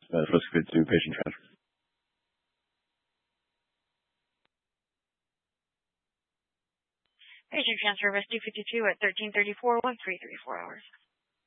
Let's do patient transfer. Patient transfer of ST52 at 1334, 1334 hours.